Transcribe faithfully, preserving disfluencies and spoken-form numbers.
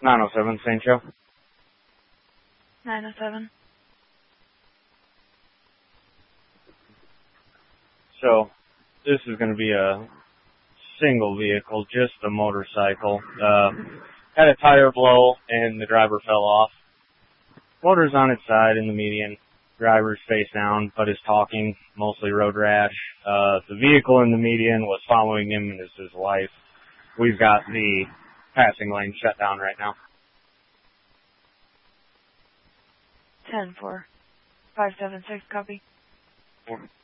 nine oh seven, Saint Joe. nine oh seven. So, this is going to be a single vehicle, just a motorcycle. Uh, had a tire blow and the driver fell off. Motor's on its side in the median. Driver's face down, but is talking, mostly road rash. Uh, the vehicle in the median was following him and is his wife. We've got the passing lane shut down right now. ten four. five seven six, copy. Four.